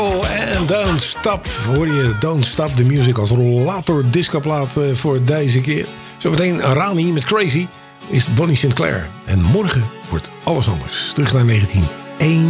En Don't Stop, hoor je Don't Stop the Music als rollator discoplaat voor deze keer. Zometeen Rani met Crazy is Bonnie Sinclair. En morgen wordt alles anders. Terug naar 1981.